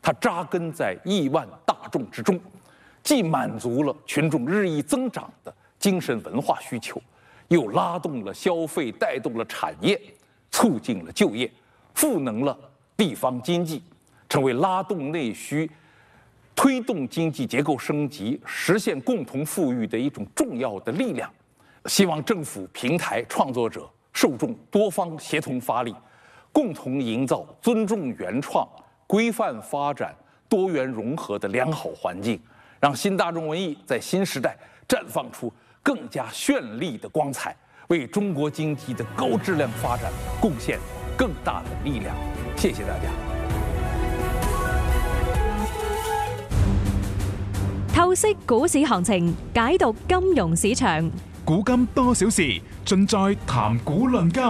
它扎根在亿万大众之中，既满足了群众日益增长的精神文化需求，又拉动了消费，带动了产业，促进了就业，赋能了地方经济，成为拉动内需、推动经济结构升级、实现共同富裕的一种重要的力量。希望政府、平台、创作者、受众多方协同发力，共同营造尊重原创、规范发展、多元融合的良好环境，让新大众文艺在新时代绽放出更加绚丽的光彩，为中国经济的高质量发展贡献更大的力量。谢谢大家。 透析股市行情，解讀金融市場。 古今多少事，盡在談股論金。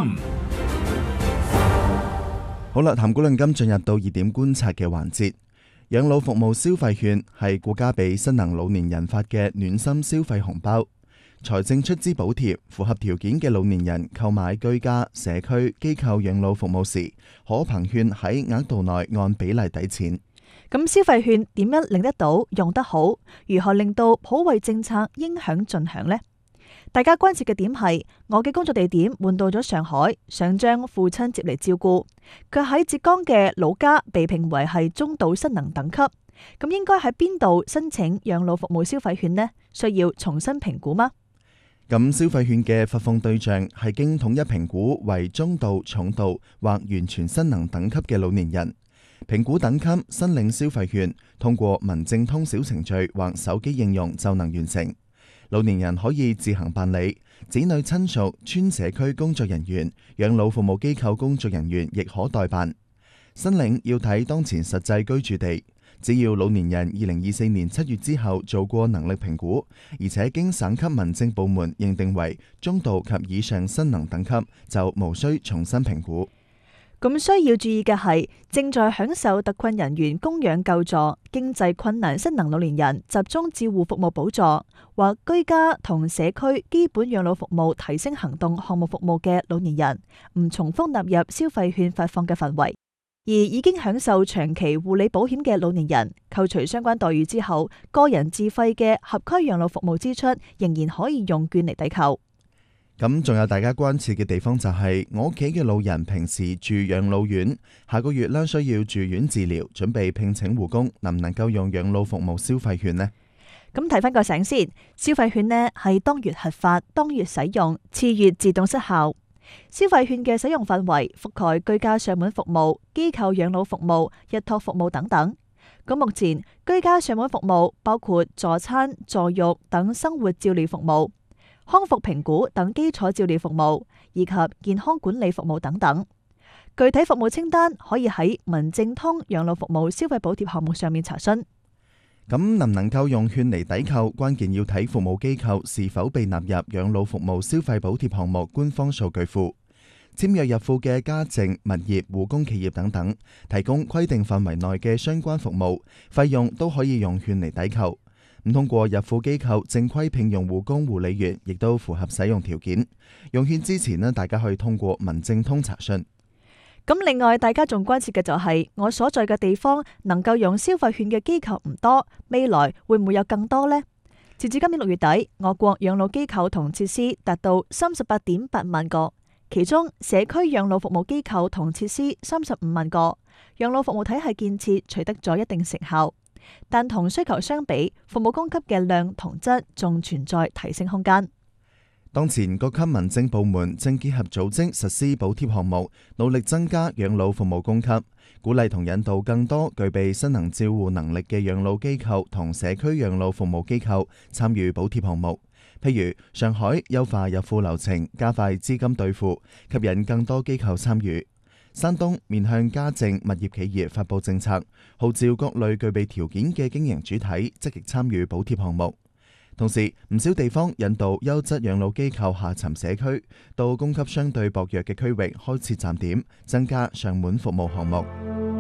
好啦，談股論金進入到熱點觀察嘅環節。養老服務消費券係國家俾新能老年人發嘅暖心消費紅包，財政出資補貼符合條件嘅老年人購買居家、社區、機構養老服務時，可憑券喺額度內按比例抵錢。 咁消費券點樣領得到、用得好？如何令到普惠政策應享盡享呢？大家關切嘅點係，我嘅工作地點換到咗上海，想將父親接嚟照顧，佢喺浙江嘅老家被評為係中度失能等級，咁應該喺邊度申請養老服務消費券呢？需要重新評估嗎？ 咁消費券嘅發放對象係經統一評估為中度、重度或完全失能等級嘅老年人。評估等級申領消費券，通過民政通小程序或手機應用就能完成。老年人可以自行辦理，子女親屬、村社區工作人員、養老服務機構工作人員亦可代辦。申領要睇當前實際居住地，只要老年人2024年7月之後做過能力評估，而且經省級民政部門認定為中度及以上失能等級，就無需重新評估。 咁需要注意嘅係，正在享受特困人員供養救助、經濟困難失能老年人集中照護服務補助或居家同社區基本養老服務提升行動項目服務嘅老年人，唔重複納入消費券發放嘅範圍。而已經享受長期護理保險嘅老年人，扣除相關待遇之後，個人自費嘅合區養老服務支出仍然可以用券嚟抵扣。 咁仲有大家關切嘅地方就係，我屋企嘅老人平時住養老院，下個月啦需要住院治療，準備聘請護工，能唔能夠用養老服務消費券呢？ 咁睇翻個醒先，消費券呢係當月核發，當月使用，次月自動失效。消費券嘅使用範圍覆蓋居家上門服務、機構養老服務、日託服務等等。咁目前居家上門服務包括助餐、助育等生活照料服務、康復評估等基礎照料服務以及健康管理服務等等。具體服務清單可以喺民政通養老服務消費補貼項目上面查詢。 咁能唔能夠用券嚟抵扣，關鍵要睇服務機構是否被納入養老服務消費補貼項目官方數據庫。簽約入庫嘅家政、物業、護工企業等等，提供規定範圍內嘅相關服務，費用都可以用券嚟抵扣。唔通過入庫機構正規聘用護工護理員，亦都符合使用條件。用券之前呢，大家可以通過民政通查詢。 咁另外，大家仲關切嘅就係，我所在嘅地方能夠用消費券嘅機構唔多，未來會唔會有更多呢？截至今年6月底，我國養老機構同設施達到38.8萬個，其中社區養老服務機構同設施35萬個，養老服務體系建設取得咗一定成效。但同需求相比，服務供給嘅量同質仲存在提升空間。 當前各級民政部門正結合組織實施補貼項目，努力增加養老服務供給，鼓勵同引導更多具備失能照護能力嘅養老機構同社區養老服務機構參與補貼項目。譬如上海優化入庫流程，加快資金兌付，吸引更多機構參與。山東面向家政物業企業發佈政策，號召各類具備條件嘅經營主體積極參與補貼項目。同時，唔少地方引導優質養老機構下沉社區，到供給相對薄弱嘅區域開設站點，增加上門服務項目。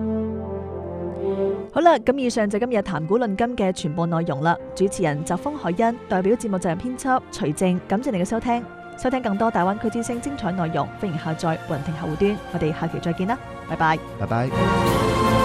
好啦，咁以上就今日談股論金嘅全部內容啦。主持人澤峰海欣，代表節目責任編輯徐靜，感謝你嘅收聽。收聽更多大灣區之聲精彩內容，歡迎下載雲聽客戶端。我哋下期再見啦，拜拜。 拜拜。